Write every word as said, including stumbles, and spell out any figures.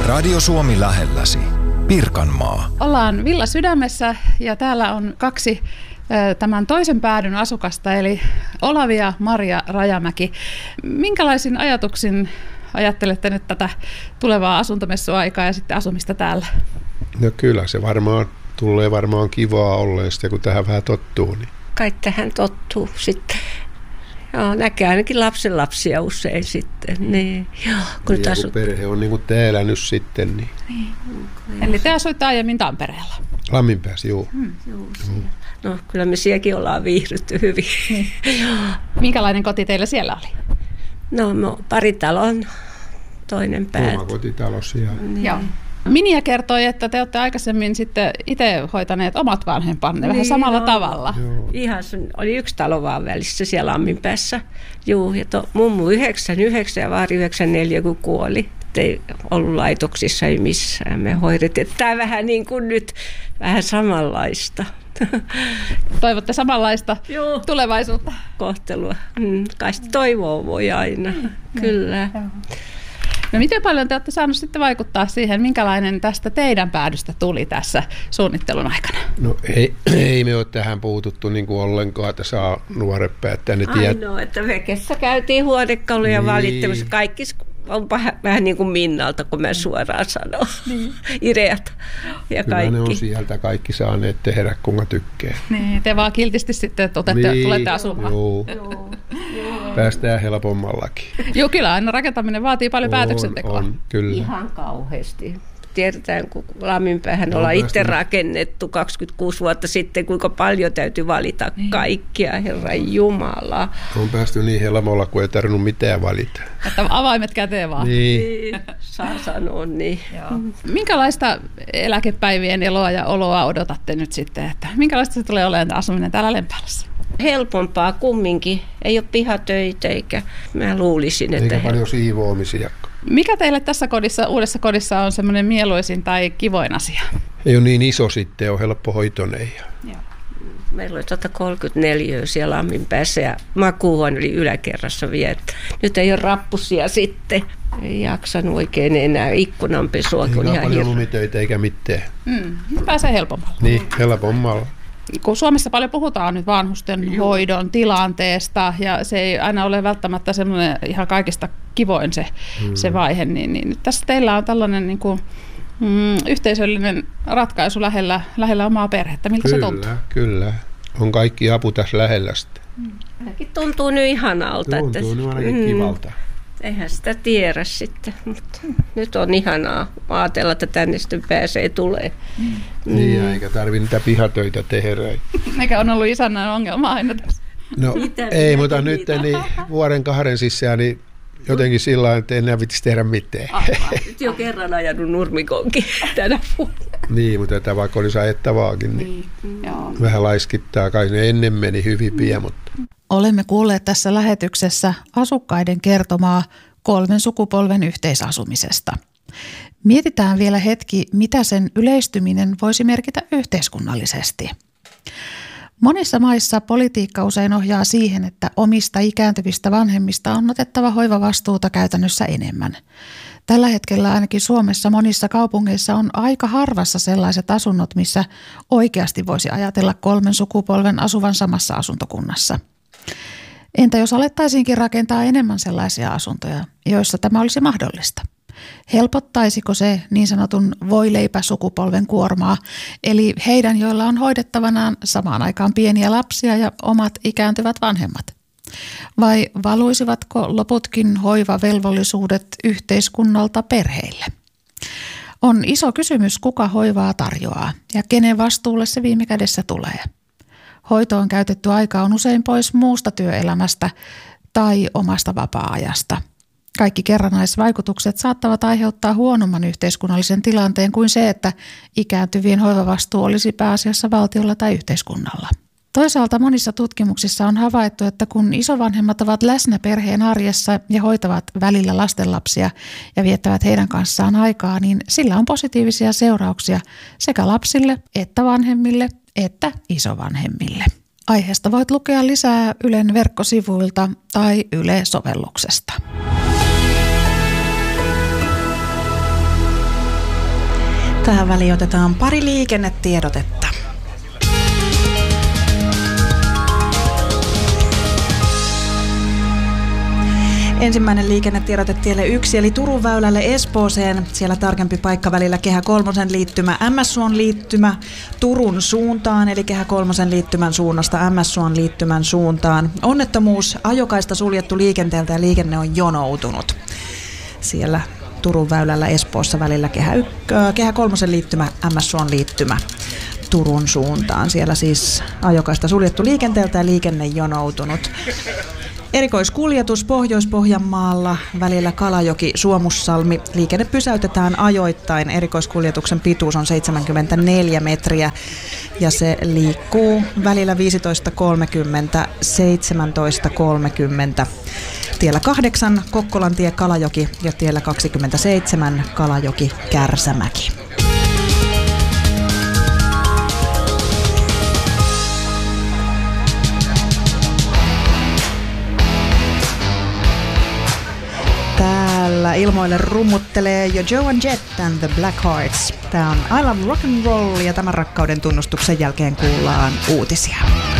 Radio Suomi lähelläsi. Pirkanmaa. Ollaan Villa Sydämessä ja täällä on kaksi tämän toisen päädyn asukasta, eli Olavi ja Maria Rajamäki. Minkälaisin ajatuksin ajattelette nyt tätä tulevaa asuntomessuaikaa ja sitten asumista täällä? No kyllä se varmaan tulee varmaan kivaa olleen sitten, kun tähän vähän tottuu. Niin. Kai tähän tottuu sitten. Joo, näkee ainakin lapsenlapsia usein sitten. Niin. Joo, kun niin, asu... perhe on niin kuin täällä nyt sitten. Niin. Niin. Eli te asuitte aiemmin Tampereella? Lamminpäässä, joo. Hmm. joo no kyllä me sielläkin ollaan viihdytty hyvin. Niin. Minkälainen koti teillä siellä oli? No, no paritalon toinen päät. Oma kotitalo siellä. Niin. Joo. Minja kertoi, että te olette aikaisemmin sitten itse hoitaneet omat vanhempanne niin, vähän samalla joo. tavalla. Joo. Ihan oli yksi talo vaan välissä siellä Lamminpäässä. Juu, ja to, mummu yhdeksänkymmentäyhdeksän ja vaari yhdeksänkymmentäneljä, kun kuoli. Ei ollut laitoksissa, ei missään. Me hoidettiin. Tämä vähän niin kuin nyt, vähän samanlaista. Toivotte samanlaista joo. tulevaisuutta? Kohtelua. Mm, kai toivoa voi aina, mm, kyllä. Joo. No miten paljon te olette saaneet sitten vaikuttaa siihen, minkälainen tästä teidän päädystä tuli tässä suunnittelun aikana? No ei, ei me ole tähän puututtu niin kuin ollenkaan, että saa nuoret päättää. Ne tiedät... Ainoa, että vekessä käytiin huonekaluja niin. valittamassa. Kaikki on vähän, vähän niin kuin Minnalta, kun mä suoraan sanon. Niin. Ireat ja kyllä kaikki. Ne on sieltä kaikki saaneet tehdä, kun mä tykkään. Niin, te vaan kiltisti sitten otette, niin. tulette asumaan. Joo. Päästään helpommallakin. Joo, kyllä aina rakentaminen vaatii paljon on, päätöksentekoa. On, kyllä. Ihan kauheasti. Tiedetään, kun Lamminpäähän ollaan itse rakennettu kaksikymmentäkuusi vuotta sitten, kuinka paljon täytyy valita niin. kaikkia, Herran Jumala. On päästy niin helpolla, kun ei tarvinnut mitään valita. Että avaimet käteen vaan. Niin. niin. Saa sanoa niin. Joo. Minkälaista eläkepäivien eloa ja oloa odotatte nyt sitten? Että minkälaista se tulee olemaan asuminen täällä Lempäälässä? Helpompaa kumminkin. Ei ole pihatöitä eikä mä luulisin, että... Eikä paljon siivoamisia. Mikä teille tässä kodissa, uudessa kodissa on semmoinen mieluisin tai kivoin asia? Ei ole niin iso sitten, on helppo hoitoinen. Joo. Meillä oli sata kolmekymmentäneljä siellä Lamminpäässä ja makuuhuone oli yläkerrassa vielä. Nyt ei ole rappusia sitten. Ei jaksanut oikein enää ikkunanpesua. Eikä ole paljon lumitöitä eikä mitään. Mm, pääsee helpommalla. Niin, helpommalla. Kun Suomessa paljon puhutaan nyt vanhusten Joo. hoidon tilanteesta ja se ei aina ole välttämättä semmoinen ihan kaikista kivoin se, mm. se vaihe, niin, niin nyt tässä teillä on tällainen niin kuin, mm, yhteisöllinen ratkaisu lähellä, lähellä omaa perhettä. Miltä kyllä, se tuntuu? Kyllä, on kaikki apu tässä lähellä sitten. Ainakin tuntuu nyt ihanalta. Tuntuu että, nyt ainakin mm, kivalta. Eihän sitä tiedä sitten, mutta nyt on ihanaa ajatella, että tänne sitten pääsee tulee. Mm. Niin, eikä tarvitse niitä pihatöitä tehdä. Eikä on ollut isännän ongelma aina tässä. No mitä, ei, mutta nyt niin vuoden kahden sisään niin jotenkin sillä tavalla, että ei enää vitsi tehdä mitään. Nyt jo kerran ajanut nurmikonkin tänä vuonna. Niin, mutta tätä vaikka olisi ajettavaakin, niin, niin mm. vähän laiskittaa. Kai ne ennen meni hyvin pian, mutta... Olemme kuulleet tässä lähetyksessä asukkaiden kertomaa kolmen sukupolven yhteisasumisesta. Mietitään vielä hetki, mitä sen yleistyminen voisi merkitä yhteiskunnallisesti. Monissa maissa politiikka usein ohjaa siihen, että omista ikääntyvistä vanhemmista on otettava hoivavastuuta käytännössä enemmän. Tällä hetkellä ainakin Suomessa monissa kaupungeissa on aika harvassa sellaiset asunnot, missä oikeasti voisi ajatella kolmen sukupolven asuvan samassa asuntokunnassa. Entä jos alettaisiinkin rakentaa enemmän sellaisia asuntoja, joissa tämä olisi mahdollista? Helpottaisiko se niin sanotun voileipäsukupolven kuormaa, eli heidän, joilla on hoidettavanaan samaan aikaan pieniä lapsia ja omat ikääntyvät vanhemmat? Vai valuisivatko loputkin hoivavelvollisuudet yhteiskunnalta perheille? On iso kysymys, kuka hoivaa tarjoaa ja kenen vastuulle se viime kädessä tulee. Hoitoon käytetty aika on usein pois muusta työelämästä tai omasta vapaa-ajasta. Kaikki kerrannaisvaikutukset saattavat aiheuttaa huonomman yhteiskunnallisen tilanteen kuin se, että ikääntyvien hoivavastuu olisi pääasiassa valtiolla tai yhteiskunnalla. Toisaalta monissa tutkimuksissa on havaittu, että kun isovanhemmat ovat läsnä perheen arjessa ja hoitavat välillä lastenlapsia ja viettävät heidän kanssaan aikaa, niin sillä on positiivisia seurauksia sekä lapsille että vanhemmille että isovanhemmille. Aiheesta voit lukea lisää Ylen verkkosivuilta tai Yle-sovelluksesta. Tähän väliin otetaan pari liikennetiedotetta. Ensimmäinen liikennetiedote tielle yksi, eli Turun väylälle Espooseen. Siellä tarkempi paikka välillä Kehä kolmosen liittymä M S-suon liittymä Turun suuntaan, eli Kehä kolmosen liittymän suunnasta M S-suon liittymän suuntaan. Onnettomuus, ajokaista suljettu liikenteeltä ja liikenne on jonoutunut. Siellä Turun väylällä Espoossa välillä Kehä, ykkö, Kehä kolmosen liittymä M S-suon liittymä Turun suuntaan. Siellä siis ajokaista suljettu liikenteeltä ja liikenne jonoutunut. Erikoiskuljetus Pohjois-Pohjanmaalla välillä Kalajoki-Suomussalmi. Liikenne pysäytetään ajoittain. Erikoiskuljetuksen pituus on seitsemänkymmentäneljä metriä ja se liikkuu välillä viisitoista kolmekymmentä seitsemäntoista kolmekymmentä. Tiellä kahdeksan Kokkolantie Kalajoki ja tiellä kaksikymmentäseitsemän Kalajoki Kärsämäki. Täällä ilmoille rummuttelee jo Joan Jett and the Blackhearts. Tää on I Love Rock and Roll ja tämän rakkauden tunnustuksen jälkeen kuullaan uutisia.